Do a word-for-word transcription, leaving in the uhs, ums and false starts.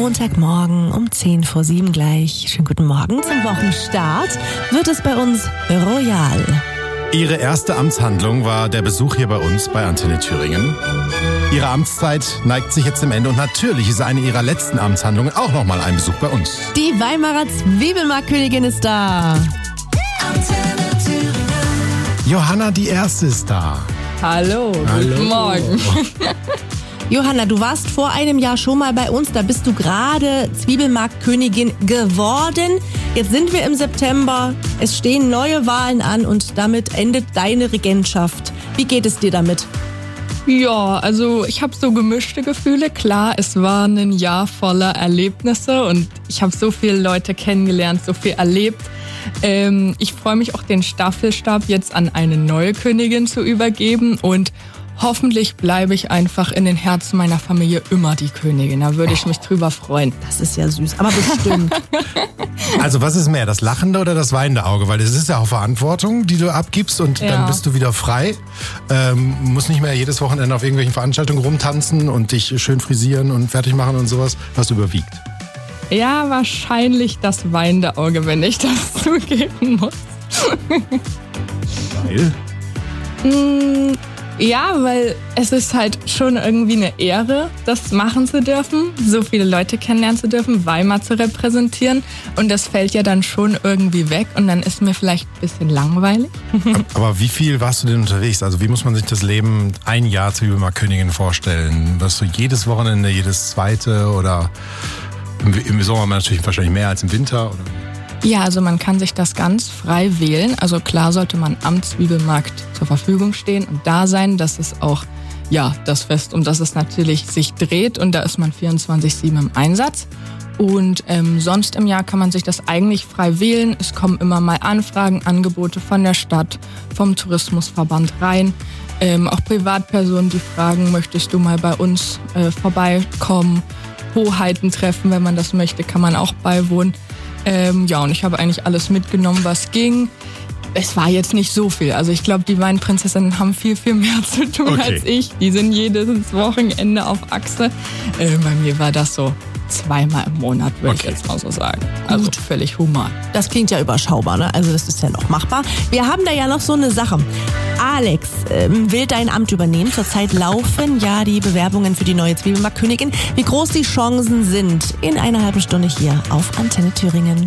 Montagmorgen um zehn vor sieben gleich. Schönen guten Morgen zum Wochenstart. Wird es bei uns royal. Ihre erste Amtshandlung war der Besuch hier bei uns bei Antenne Thüringen. Ihre Amtszeit neigt sich jetzt dem Ende und natürlich ist eine ihrer letzten Amtshandlungen auch nochmal ein Besuch bei uns. Die Weimarer Zwiebelmarktkönigin ist da. Antenne Thüringen. Johanna die Erste ist da. Hallo, Hallo. guten Morgen. Johanna, du warst vor einem Jahr schon mal bei uns. Da bist du gerade Zwiebelmarktkönigin geworden. Jetzt sind wir im September. Es stehen neue Wahlen an und damit endet deine Regentschaft. Wie geht es dir damit? Ja, also ich habe so gemischte Gefühle. Klar, es war ein Jahr voller Erlebnisse und ich habe so viele Leute kennengelernt, so viel erlebt. Ähm, ich freue mich auch, den Staffelstab jetzt an eine neue Königin zu übergeben und hoffentlich bleibe ich einfach in den Herzen meiner Familie immer die Königin. Da würde ich mich drüber freuen. Das ist ja süß, aber bestimmt. Also was ist mehr, das lachende oder das weinende Auge? Weil es ist ja auch Verantwortung, die du abgibst und Ja. dann bist du wieder frei. Ähm, musst nicht mehr jedes Wochenende auf irgendwelchen Veranstaltungen rumtanzen und dich schön frisieren und fertig machen und sowas. Was überwiegt? Ja, wahrscheinlich das weinende Auge, wenn ich das zugeben muss. Weil? Mm, Ja, weil es ist halt schon irgendwie eine Ehre, das machen zu dürfen, so viele Leute kennenlernen zu dürfen, Weimar zu repräsentieren. Und das fällt ja dann schon irgendwie weg und dann ist mir vielleicht ein bisschen langweilig. Aber wie viel warst du denn unterwegs? Also wie muss man sich das Leben ein Jahr Zwiebelmarktkönigin vorstellen? Warst du jedes Wochenende, jedes zweite oder im, im Sommer natürlich wahrscheinlich mehr als im Winter? Oder? Ja, also man kann sich das ganz frei wählen. Also klar sollte man am Zwiebelmarkt zur Verfügung stehen und da sein. Das ist auch ja das Fest, um das es natürlich sich dreht. Und da ist man vierundzwanzig sieben im Einsatz. Und ähm, sonst im Jahr kann man sich das eigentlich frei wählen. Es kommen immer mal Anfragen, Angebote von der Stadt, vom Tourismusverband rein. Ähm, auch Privatpersonen, die fragen, möchtest du mal bei uns äh, vorbeikommen? Hoheiten treffen, wenn man das möchte, kann man auch beiwohnen. Ähm, ja, und ich habe eigentlich alles mitgenommen, was ging. Es war jetzt nicht so viel. Also ich glaube, die Weinprinzessinnen haben viel, viel mehr zu tun Okay. als ich. Die sind jedes Wochenende auf Achse. Äh, bei mir war das so zweimal im Monat, würde Okay. ich jetzt mal so sagen. Also völlig human. Das klingt ja überschaubar, ne? Also das ist ja noch machbar. Wir haben da ja noch so eine Sache. Alex ähm, will dein Amt übernehmen. Zurzeit laufen ja die Bewerbungen für die neue Zwiebelmarktkönigin. Wie groß die Chancen sind, in einer halben Stunde hier auf Antenne Thüringen.